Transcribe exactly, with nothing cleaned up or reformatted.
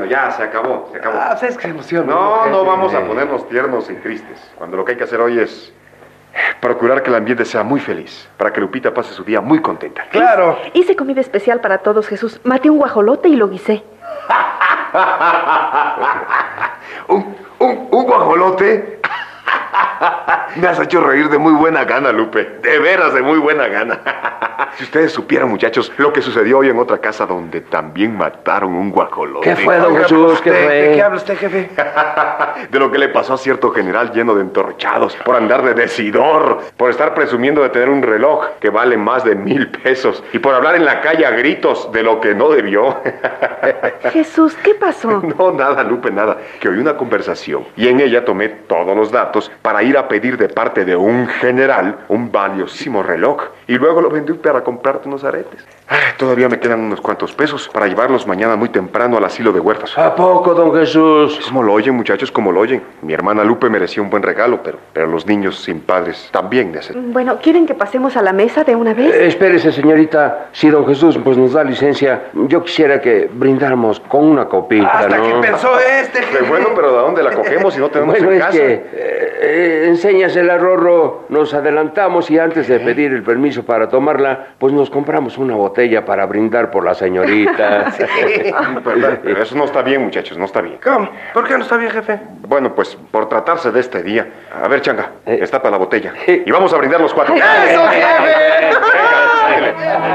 ya se acabó, se acabó. Ah, ¿sabes qué emoción? No, no vamos a ponernos tiernos y tristes. Cuando lo que hay que hacer hoy es procurar que el ambiente sea muy feliz, para que Lupita pase su día muy contenta. ¡Claro! Hice comida especial para todos, Jesús. Maté un guajolote y lo guisé. ¿Un, un, un guajolote? Me has hecho reír de muy buena gana, Lupe. De veras, de muy buena gana. Si ustedes supieran, muchachos, lo que sucedió hoy en otra casa donde también mataron un guajolote. ¿Qué fue, don Oiga, Jesús? ¿Qué usted, fue? ¿De qué habla usted, jefe? De lo que le pasó a cierto general lleno de entorchados, por andar de decidor, por estar presumiendo de tener un reloj que vale más de mil pesos y por hablar en la calle a gritos de lo que no debió. Jesús, ¿qué pasó? No, nada, Lupe, nada. Que oí una conversación y en ella tomé todos los datos para ir a pedir de parte de un general un valiosísimo reloj y luego lo vendí para comprarte unos aretes. Ay, todavía me quedan unos cuantos pesos para llevarlos mañana muy temprano al asilo de huérfanos. ¿A poco, don Jesús? Como lo oyen, muchachos, como lo oyen. Mi hermana Lupe merecía un buen regalo, pero, pero los niños sin padres también necesitan. Bueno, ¿quieren que pasemos a la mesa de una vez? Eh, espérese, señorita. Si don Jesús pues nos da licencia, yo quisiera que brindáramos con una copita, Hasta ¿no? que pensó este, jefe. Pues bueno, pero ¿de dónde la cogemos si no tenemos Bueno, en es casa? que... Eh, eh, enséñasela, Rorro. Nos adelantamos y antes de pedir el permiso para tomarla, pues nos compramos una botella para brindar por la señorita. Sí, pero, pero eso no está bien, muchachos, no está bien. ¿Cómo? ¿Por qué no está bien, jefe? Bueno, pues por tratarse de este día. A ver, Changa, Eh. destapa la botella. Y vamos a brindar los cuatro. ¡Eso, jefe! Venga, dale.